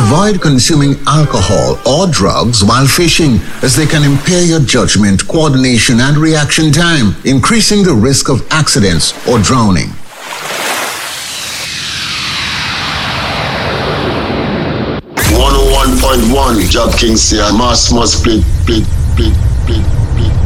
Avoid consuming alcohol or drugs while fishing, as they can impair your judgment, coordination, and reaction time, increasing the risk of accidents or drowning. .1 Job King say, mass must split.